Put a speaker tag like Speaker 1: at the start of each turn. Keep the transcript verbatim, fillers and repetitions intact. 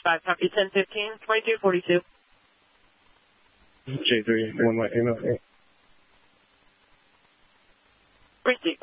Speaker 1: five, copy ten fifteen, twenty-two forty-two.
Speaker 2: J three, one my email.
Speaker 1: Received.